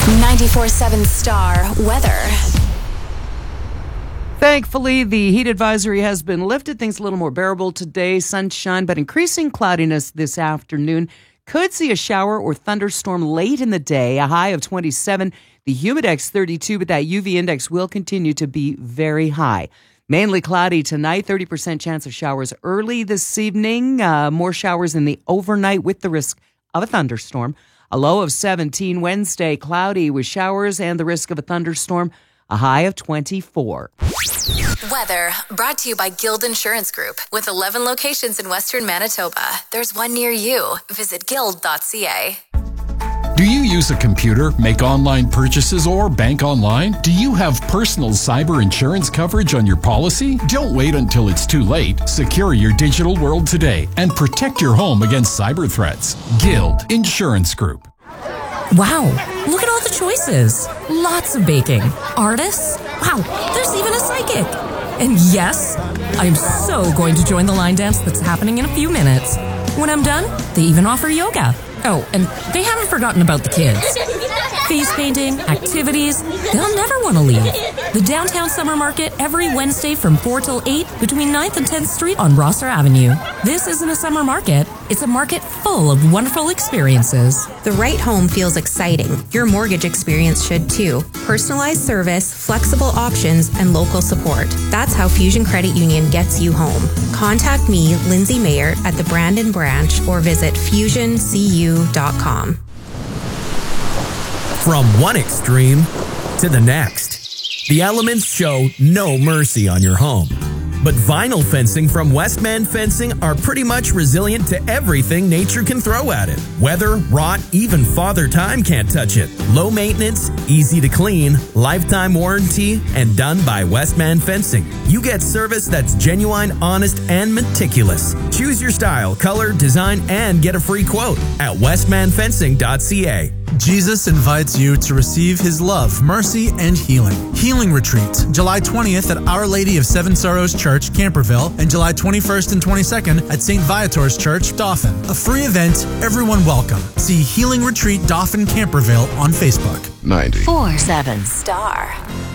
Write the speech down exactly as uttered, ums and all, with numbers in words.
ninety-four seven Star Weather. Thankfully, the heat advisory has been lifted. Things a little more bearable today. Sunshine, but increasing cloudiness this afternoon. Could see a shower or thunderstorm late in the day. A high of twenty-seven. The humidex thirty-two, but that U V index will continue to be very high. Mainly cloudy tonight. thirty percent chance of showers early this evening. Uh, more showers in the overnight with the risk of a thunderstorm. A low of seventeen. Wednesday, cloudy with showers and the risk of a thunderstorm. A high of twenty-four. Weather brought to you by Guild Insurance Group. With eleven locations in Western Manitoba, there's one near you. Visit guild dot c a. Do you use a computer, make online purchases, or bank online? Do you have personal cyber insurance coverage on your policy? Don't wait until it's too late. Secure your digital world today and protect your home against cyber threats. Guild Insurance Group. Wow, look at all the choices. Lots of baking. Artists? Wow, there's even a psychic. And yes, I'm so going to join the line dance that's happening in a few minutes. When I'm done, they even offer yoga. Oh, and they haven't forgotten about the kids. Face painting, activities, they'll never want to leave. The Downtown Summer Market every Wednesday from four till eight between ninth and tenth Street on Rosser Avenue. This isn't a summer market. It's a market full of wonderful experiences. The right home feels exciting. Your mortgage experience should too. Personalized service, flexible options, and local support. That's how Fusion Credit Union gets you home. Contact me, Lindsay Mayer, at the Brandon branch or visit fusion c u dot com. From one extreme to the next, the elements show no mercy on your home. But vinyl fencing from Westman Fencing are pretty much resilient to everything nature can throw at it. Weather, rot, even Father Time can't touch it. Low maintenance, easy to clean, lifetime warranty, and done by Westman Fencing. You get service that's genuine, honest, and meticulous. Choose your style, color, design, and get a free quote at westman fencing dot c a. Jesus invites you to receive His love, mercy, and healing. Healing Retreat, July twentieth at Our Lady of Seven Sorrows Church, Camperville, and July twenty-first and twenty-second at Saint Viator's Church, Dauphin. A free event, everyone welcome. See Healing Retreat Dauphin Camperville on Facebook. ninety-four seven Star.